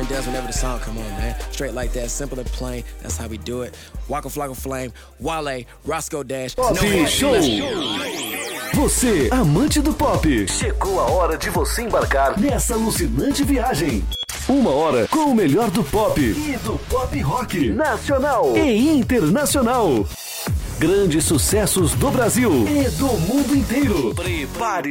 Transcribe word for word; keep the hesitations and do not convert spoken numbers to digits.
and dance whenever the song come on, man. Straight like that, simple and plain. That's how we do it. Waka Flocka Flame, Wale, Roscoe Dash. Pop no Show. Você, amante do pop, chegou a hora de você embarcar nessa alucinante viagem. Uma hora com o melhor do pop e do pop rock nacional e internacional. Grandes sucessos do Brasil e do mundo inteiro. Prepare